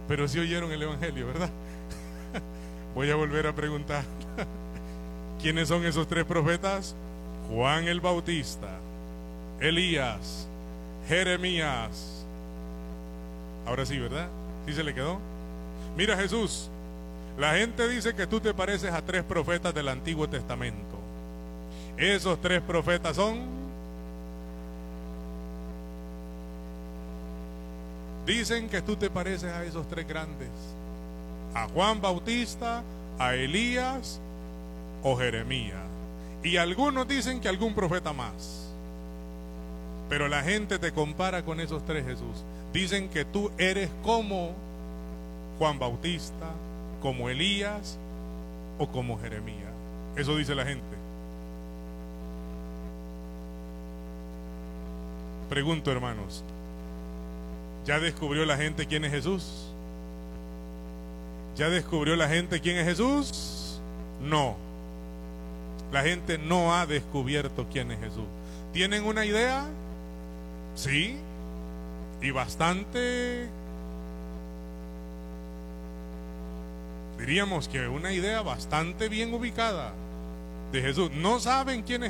Pero sí oyeron el evangelio, ¿verdad? Voy a volver a preguntar. ¿Quiénes son esos tres profetas? Juan el Bautista, Elías, Jeremías. Ahora sí, ¿verdad? ¿Sí se le quedó? Mira, Jesús, la gente dice que tú te pareces a tres profetas del Antiguo Testamento. Esos tres profetas son... Dicen que tú te pareces a esos tres grandes, a Juan Bautista, a Elías o Jeremías. Y algunos dicen que algún profeta más. Pero la gente te compara con esos tres, Jesús. Dicen que tú eres como Juan Bautista, como Elías o como Jeremías. Eso dice la gente. Pregunto, hermanos, ¿ya descubrió la gente quién es Jesús? ¿Ya descubrió la gente quién es Jesús? No. La gente no ha descubierto quién es Jesús. ¿Tienen una idea? Sí. Y bastante, diríamos que una idea bastante bien ubicada de Jesús. No saben quién es